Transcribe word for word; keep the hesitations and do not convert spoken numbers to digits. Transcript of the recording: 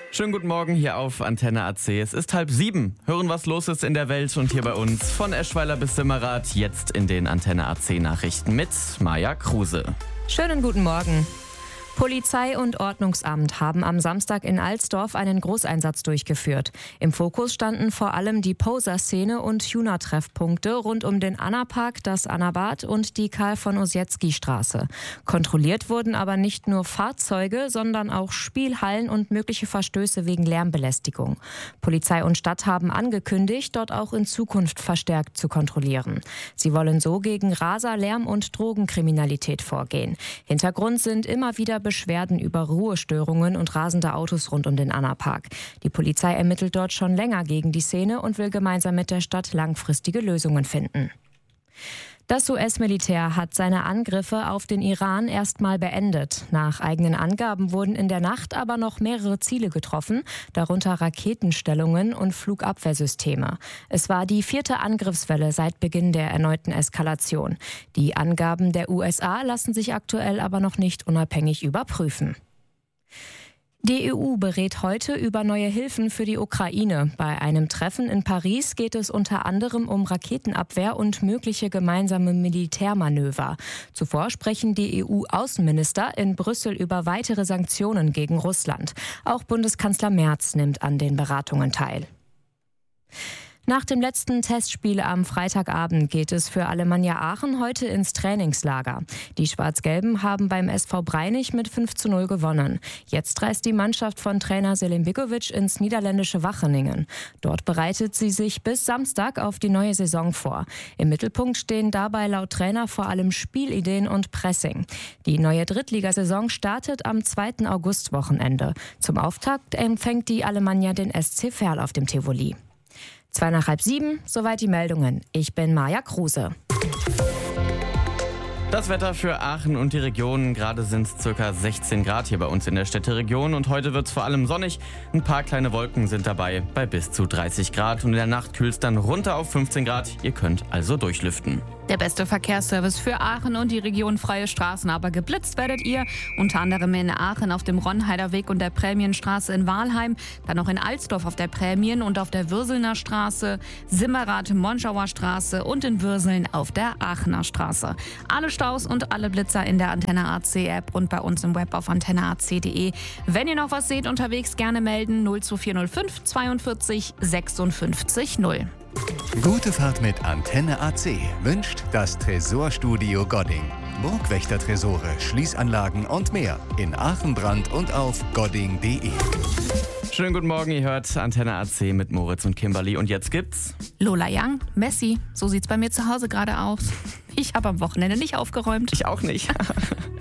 Schönen guten Morgen hier auf Antenne A C. Es ist halb sieben. Hören, was los ist in der Welt und hier bei uns. Von Eschweiler bis Simmerath, jetzt in den Antenne A C Nachrichten mit Maja Kruse. Schönen guten Morgen. Polizei und Ordnungsamt haben am Samstag in Alsdorf einen Großeinsatz durchgeführt. Im Fokus standen vor allem die Poser-Szene und Juna-Treffpunkte rund um den Anna-Park, das Annabad und die Karl-von-Ossietzky-Straße. Kontrolliert wurden aber nicht nur Fahrzeuge, sondern auch Spielhallen und mögliche Verstöße wegen Lärmbelästigung. Polizei und Stadt haben angekündigt, dort auch in Zukunft verstärkt zu kontrollieren. Sie wollen so gegen Raser, Lärm und Drogenkriminalität vorgehen. Hintergrund sind immer wieder Beschwerden über Ruhestörungen und rasende Autos rund um den Anna-Park. Die Polizei ermittelt dort schon länger gegen die Szene und will gemeinsam mit der Stadt langfristige Lösungen finden. Das U S-Militär hat seine Angriffe auf den Iran erstmal beendet. Nach eigenen Angaben wurden in der Nacht aber noch mehrere Ziele getroffen, darunter Raketenstellungen und Flugabwehrsysteme. Es war die vierte Angriffswelle seit Beginn der erneuten Eskalation. Die Angaben der U S A lassen sich aktuell aber noch nicht unabhängig überprüfen. Die E U berät heute über neue Hilfen für die Ukraine. Bei einem Treffen in Paris geht es unter anderem um Raketenabwehr und mögliche gemeinsame Militärmanöver. Zuvor sprechen die E U-Außenminister in Brüssel über weitere Sanktionen gegen Russland. Auch Bundeskanzler Merz nimmt an den Beratungen teil. Nach dem letzten Testspiel am Freitagabend geht es für Alemannia Aachen heute ins Trainingslager. Die Schwarz-Gelben haben beim S V Breinig mit fünf zu null gewonnen. Jetzt reist die Mannschaft von Trainer Selim Bikovic ins niederländische Wacheningen. Dort bereitet sie sich bis Samstag auf die neue Saison vor. Im Mittelpunkt stehen dabei laut Trainer vor allem Spielideen und Pressing. Die neue Drittligasaison startet am zweiten August-Wochenende. Zum Auftakt empfängt die Alemannia den S C Verl auf dem Tivoli. Zwei nach halb sieben, soweit die Meldungen. Ich bin Maja Kruse. Das Wetter für Aachen und die Region. Gerade sind es ca. sechzehn Grad hier bei uns in der Städteregion. Und heute wird es vor allem sonnig. Ein paar kleine Wolken sind dabei bei bis zu dreißig Grad. Und in der Nacht kühlt es dann runter auf fünfzehn Grad. Ihr könnt also durchlüften. Der beste Verkehrsservice für Aachen und die Region, freie Straßen. Aber geblitzt werdet ihr unter anderem in Aachen auf dem Ronheider Weg und der Prämienstraße in Wahlheim. Dann noch in Alsdorf auf der Prämien- und auf der Würselner Straße, Simmerath, Monschauer Straße und in Würseln auf der Aachener Straße. Alle Staus und alle Blitzer in der Antenne A C App und bei uns im Web auf antenne a c punkt de. Wenn ihr noch was seht unterwegs, gerne melden null zwei vier null fünf zweiundvierzig sechsundfünfzig null. Gute Fahrt mit Antenne A C wünscht das Tresorstudio Godding. Burgwächter-Tresore, Schließanlagen und mehr in Aachen, Brand und auf godding punkt de. Schönen guten Morgen, ihr hört Antenne A C mit Moritz und Kimberly. Und jetzt gibt's Lola Young, Messi. So sieht's bei mir zu Hause gerade aus. Ich habe am Wochenende nicht aufgeräumt. Ich auch nicht.